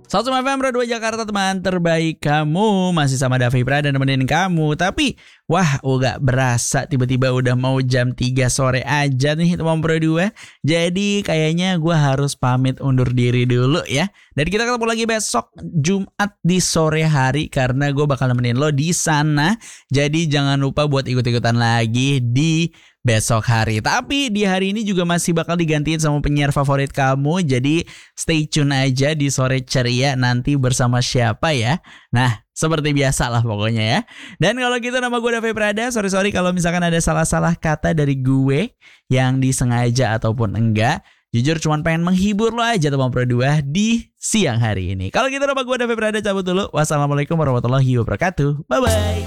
106 FM Pro 2 Jakarta, teman terbaik kamu. Masih sama Davi Prada nemenin kamu. Tapi wah, gak berasa tiba-tiba udah mau jam 3 sore aja nih teman Pro 2. Jadi kayaknya gue harus pamit undur diri dulu ya. Dan kita ketemu lagi besok Jumat di sore hari, karena gue bakal nemenin lo di sana. Jadi jangan lupa buat ikut-ikutan lagi di besok hari. Tapi di hari ini juga masih bakal digantiin sama penyiar favorit kamu. Jadi stay tune aja di Sore Ceria nanti bersama siapa ya. Nah, seperti biasa lah pokoknya ya. Dan kalau gitu nama gue Davi Prada. Sorry kalau misalkan ada salah-salah kata dari gue yang disengaja ataupun enggak. Jujur cuman pengen menghibur lo aja teman Pro 2 di siang hari ini. Kalau gitu nama gue Davi Prada cabut dulu. Wassalamualaikum warahmatullahi wabarakatuh. Bye-bye.